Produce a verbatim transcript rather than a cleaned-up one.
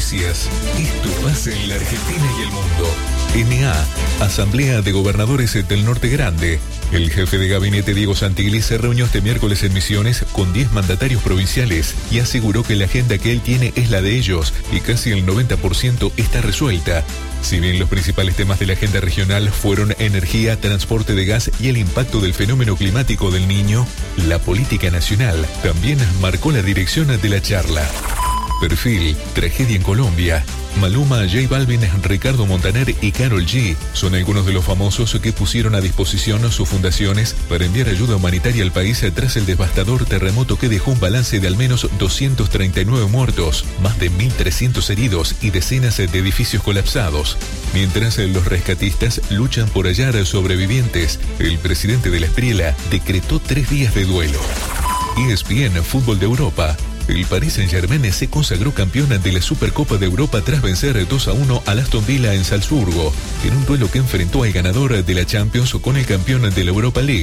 noticias. Esto pasa en la Argentina y el mundo. N A, Asamblea de Gobernadores del Norte Grande. El jefe de gabinete Diego Santilli se reunió este miércoles en Misiones con diez mandatarios provinciales y aseguró que la agenda que él tiene es la de ellos y casi el noventa por ciento está resuelta. Si bien los principales temas de la agenda regional fueron energía, transporte de gas y el impacto del fenómeno climático del Niño, la política nacional también marcó la dirección de la charla. Perfil, tragedia en Colombia. Maluma, J Balvin, Ricardo Montaner y Karol G son algunos de los famosos que pusieron a disposición sus fundaciones para enviar ayuda humanitaria al país tras el devastador terremoto que dejó un balance de al menos doscientos treinta y nueve muertos, más de mil trescientos heridos y decenas de edificios colapsados. Mientras los rescatistas luchan por hallar sobrevivientes, el presidente de la Espriela decretó tres días de duelo. E S P N Fútbol de Europa. El Paris Saint-Germain se consagró campeón de la Supercopa de Europa tras vencer dos a uno al Aston Villa en Salzburgo, en un duelo que enfrentó al ganador de la Champions con el campeón de la Europa League.